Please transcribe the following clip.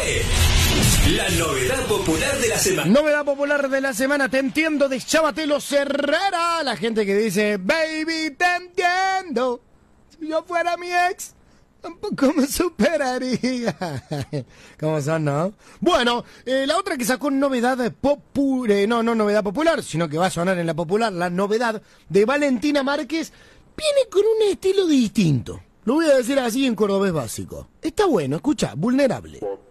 fue la novedad popular de la semana. Novedad popular de la semana, te entiendo, de Chabatelo Herrera. La gente que dice, baby, te entiendo. Si yo fuera mi ex, tampoco me superaría. ¿Cómo son, no? Bueno, la otra que sacó novedad popular, no novedad popular, sino que va a sonar en la popular, la novedad de Valentina Márquez, viene con un estilo distinto. Lo voy a decir así en cordobés básico. Está bueno, escucha, vulnerable.